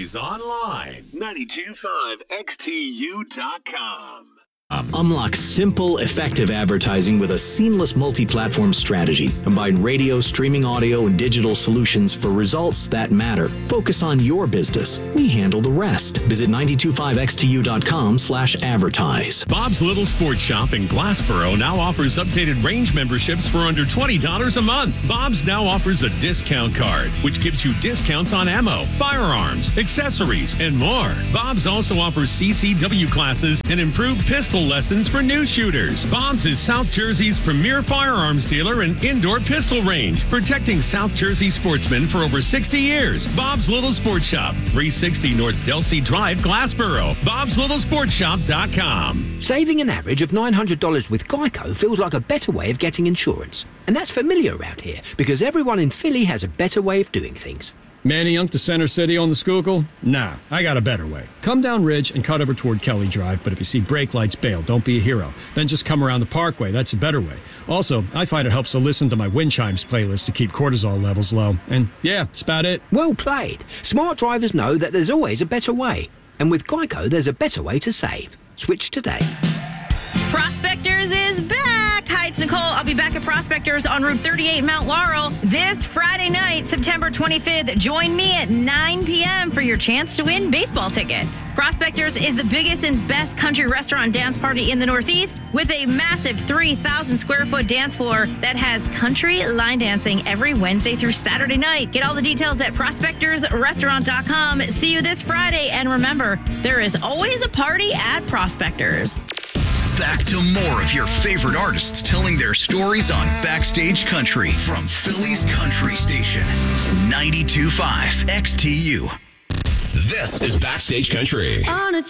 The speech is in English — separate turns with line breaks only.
always online. 925xtu.com.
Unlock simple, effective advertising with a seamless multi-platform strategy. Combine radio, streaming audio, and digital solutions for results that matter. Focus on your business. We handle the rest. Visit 925xtu.com/advertise.
Bob's Little Sports Shop in Glassboro now offers updated range memberships for under $20 a month. Bob's now offers a discount card, which gives you discounts on ammo, firearms, accessories, and more. Bob's also offers CCW classes and improved pistol lessons for new shooters. Bob's is South Jersey's premier firearms dealer and indoor pistol range, protecting South Jersey sportsmen for over 60 years. Bob's Little Sports Shop, 360 North Delsea Drive, Glassboro. Bob'sLittleSportsShop.com.
Saving an average of $900 with Geico feels like a better way of getting insurance. And that's familiar around here, because everyone in Philly has a better way of doing things.
Manny Young to Center City on the Schuylkill? Nah, I got a better way. Come down Ridge and cut over toward Kelly Drive, but if you see brake lights, bail. Don't be a hero. Then just come around the Parkway. That's a better way. Also, I find it helps to listen to my wind chimes playlist to keep cortisol levels low. And yeah, that's about it.
Well played. Smart drivers know that there's always a better way. And with Geico, there's a better way to save. Switch today.
Prospectors is back. Hi, it's Nicole. I'll be back at Prospectors on Route 38 Mount Laurel this Friday night, September 25th. Join me at 9 p.m. for your chance to win baseball tickets. Prospectors is the biggest and best country restaurant and dance party in the Northeast with a massive 3,000 square foot dance floor that has country line dancing every Wednesday through Saturday night. Get all the details at prospectorsrestaurant.com. See you this Friday. And remember, there is always a party at Prospectors.
Back to more of your favorite artists telling their stories on Backstage Country from Philly's country station, 92.5 XTU.
This is Backstage Country.
On a